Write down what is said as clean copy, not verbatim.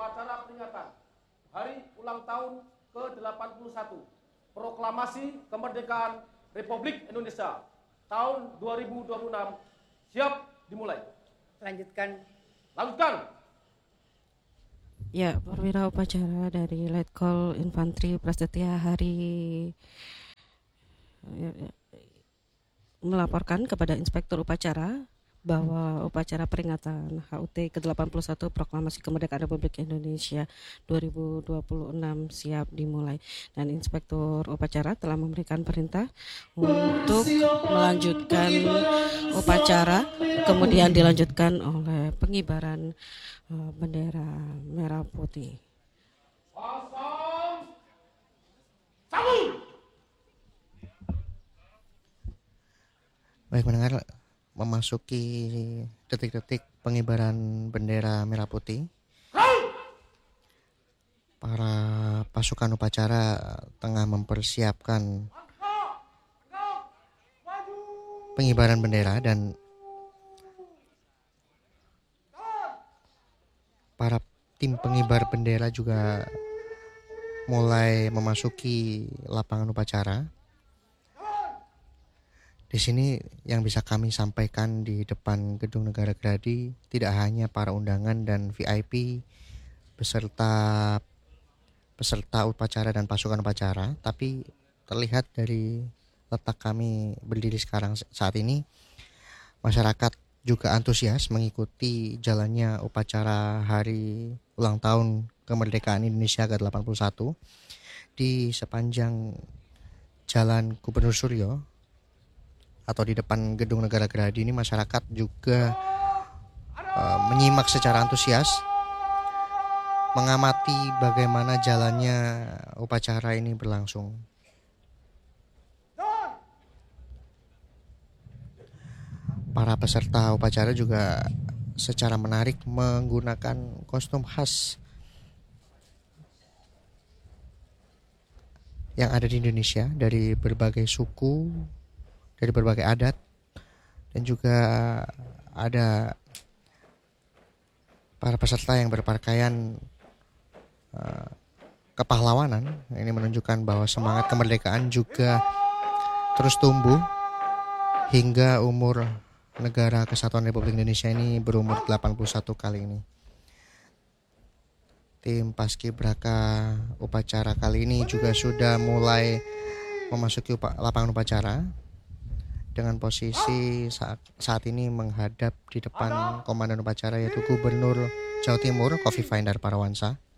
upacara peringatan Hari Ulang Tahun ke-81 Proklamasi Kemerdekaan Republik Indonesia tahun 2026 siap dimulai. Lanjutkan. Ya, perwira upacara dari Letkol Infantri Prasetya Hari melaporkan kepada Inspektur Upacara bahwa upacara peringatan HUT ke-81 Proklamasi Kemerdekaan Republik Indonesia 2026 siap dimulai, dan Inspektur Upacara telah memberikan perintah untuk melanjutkan upacara, kemudian dilanjutkan oleh pengibaran bendera merah putih. Baik pendengar, memasuki detik-detik pengibaran bendera merah putih. Para pasukan upacara tengah mempersiapkan pengibaran bendera, dan para tim pengibar bendera juga mulai memasuki lapangan upacara. Di sini yang bisa kami sampaikan di depan Gedung Negara Gerahadi tidak hanya para undangan dan VIP beserta peserta upacara dan pasukan upacara, tapi terlihat dari letak kami berdiri sekarang saat ini, masyarakat juga antusias mengikuti jalannya upacara Hari Ulang Tahun Kemerdekaan Indonesia ke-81 di sepanjang Jalan Gubernur Suryo atau di depan Gedung Negara Gerahadi ini. Masyarakat juga menyimak secara antusias, mengamati bagaimana jalannya upacara ini berlangsung. Para peserta upacara juga secara menarik menggunakan kostum khas yang ada di Indonesia dari berbagai suku, dari berbagai adat, dan juga ada para peserta yang berpakaian kepahlawanan. Ini menunjukkan bahwa semangat kemerdekaan juga terus tumbuh hingga umur negara Kesatuan Republik Indonesia ini berumur 81 kali ini. Tim Paskibraka upacara kali ini juga sudah mulai memasuki lapangan upacara dengan posisi saat ini menghadap di depan komandan upacara, yaitu Gubernur Jawa Timur Khofifah Indar Parawansa.